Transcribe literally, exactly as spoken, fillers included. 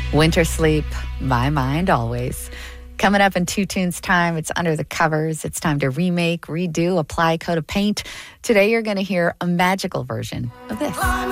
Winter Sleep, My Mind Always. Coming up in Two Tunes time, it's Under the Covers. It's time to remake, redo, apply a coat of paint. Today you're going to hear a magical version of this.